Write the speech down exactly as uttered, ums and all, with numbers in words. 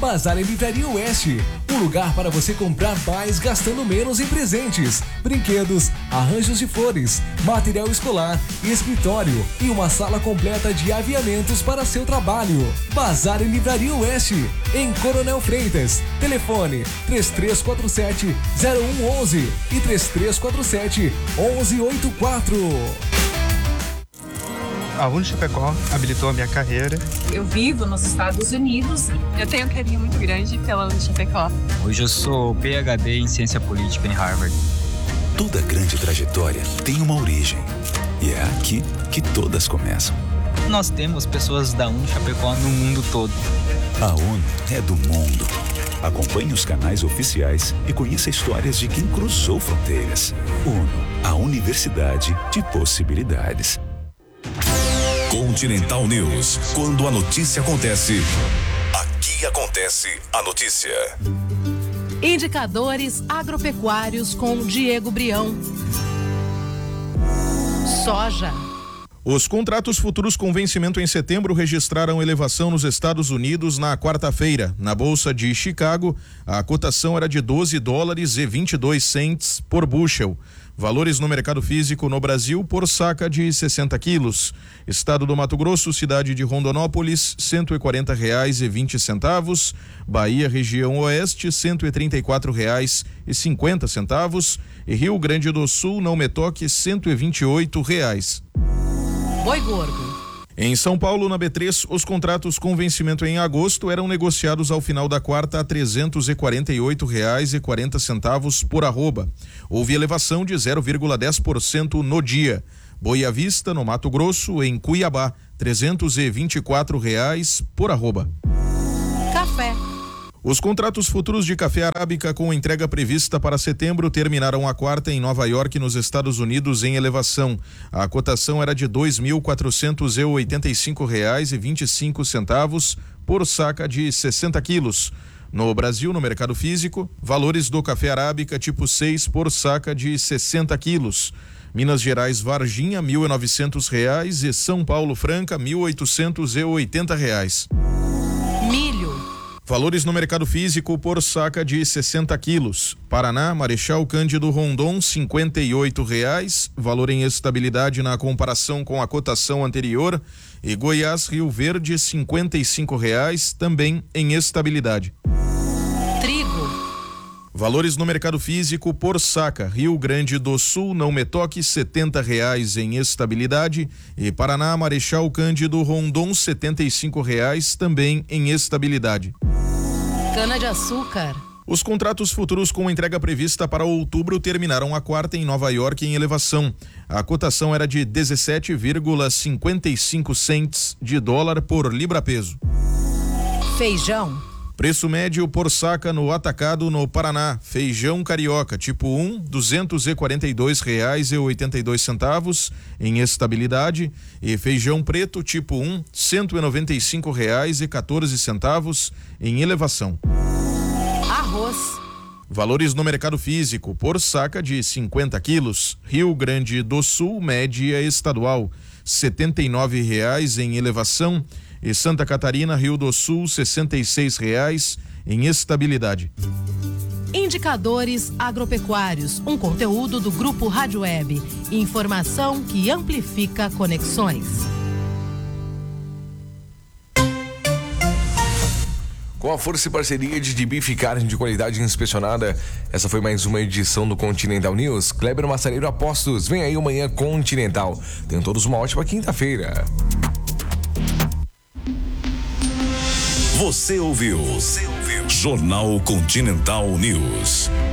Bazar em Livraria Oeste, um lugar para você comprar mais gastando menos em presentes, brinquedos, arranjos de flores, material escolar e escritório e uma sala completa de aviamentos para seu trabalho. Bazar em Livraria Oeste, em Coronel Freitas. Telefone três três quatro sete, zero um um um e três três quatro sete, um um oito quatro. A Unichapecó habilitou a minha carreira. Eu vivo nos Estados Unidos. Eu tenho um carinho muito grande pela Unichapecó. Hoje eu sou P H D em Ciência Política em Harvard. Toda grande trajetória tem uma origem. E é aqui que todas começam. Nós temos pessoas da Unichapecó no mundo todo. A ONU é do mundo. Acompanhe os canais oficiais e conheça histórias de quem cruzou fronteiras. ONU, a Universidade de Possibilidades. Continental News. Quando a notícia acontece, aqui acontece a notícia. Indicadores agropecuários com Diego Brião. Soja. Os contratos futuros com vencimento em setembro registraram elevação nos Estados Unidos na quarta-feira. Na Bolsa de Chicago, a cotação era de doze dólares e vinte e dois cents por bushel. Valores no mercado físico no Brasil por saca de sessenta quilos. Estado do Mato Grosso, cidade de Rondonópolis, cento e quarenta reais e vinte centavos. Bahia, região oeste, cento e trinta e quatro reais e cinquenta centavos. E Rio Grande do Sul, não me toque, cento e vinte e oito reais. Boi gordo. Em São Paulo, na B três, os contratos com vencimento em agosto eram negociados ao final da quarta a trezentos e quarenta e oito reais e quarenta centavos por arroba. Houve elevação de zero vírgula dez por cento no dia. Boi à vista, no Mato Grosso, em Cuiabá, trezentos e vinte e quatro reais por arroba. Café. Os contratos futuros de café arábica com entrega prevista para setembro terminaram a quarta em Nova York, nos Estados Unidos, em elevação. A cotação era de dois mil quatrocentos e oitenta e cinco reais e vinte e cinco centavos por saca de sessenta quilos. No Brasil, no mercado físico, valores do café arábica tipo seis por saca de sessenta quilos. Minas Gerais, Varginha, mil e novecentos reais e São Paulo Franca, mil oitocentos e oitenta reais. Milho. Valores no mercado físico por saca de sessenta quilos. Paraná, Marechal Cândido Rondon, cinquenta e oito reais, valor em estabilidade na comparação com a cotação anterior. E Goiás, Rio Verde, cinquenta e cinco reais, também em estabilidade. Trigo. Valores no mercado físico por saca. Rio Grande do Sul, não me toque, setenta reais em estabilidade. E Paraná, Marechal Cândido Rondon, setenta e cinco reais, também em estabilidade. Cana-de-açúcar. Os contratos futuros com entrega prevista para outubro terminaram a quarta em Nova York em elevação. A cotação era de dezessete vírgula cinquenta e cinco cents de dólar por libra-peso. Feijão. Preço médio por saca no atacado no Paraná. Feijão carioca tipo um, duzentos e quarenta e dois reais e oitenta e dois centavos em estabilidade. E feijão preto tipo um, cento e noventa e cinco reais e quatorze centavos em elevação. Arroz. Valores no mercado físico por saca de cinquenta quilos. Rio Grande do Sul, média estadual, setenta e nove reais em elevação. E Santa Catarina, Rio do Sul, sessenta e seis reais em estabilidade. Indicadores agropecuários, um conteúdo do Grupo Rádio Web. Informação que amplifica conexões. Com a força e parceria de bife e carne de qualidade inspecionada, essa foi mais uma edição do Continental News. Kleber Massareiro Apostos, vem aí o Manhã Continental. Tenham todos uma ótima quinta-feira. Você ouviu? Você ouviu? Jornal Continental News.